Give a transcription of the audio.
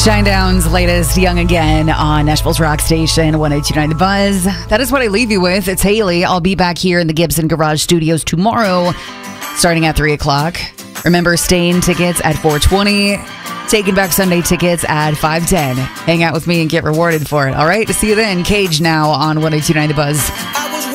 Shinedown's latest Young Again on Nashville's Rock Station, 102.9 The Buzz. That is what I leave you with. It's Haley. I'll be back here in the Gibson Garage Studios tomorrow, starting at 3 o'clock. Remember, Stain tickets at 4:20. Taking Back Sunday tickets at 5:10. Hang out with me and get rewarded for it. All right? See you then. Cage now on 102.9 The Buzz.